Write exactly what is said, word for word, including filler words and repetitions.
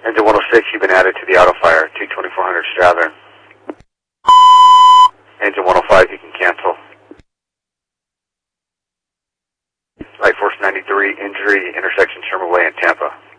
Engine one oh six, you've been added to the auto fire, T twenty-four hundred Strathern. Engine one oh five, you can cancel. Light Force ninety-three, injury, intersection Sherman Way in Tampa.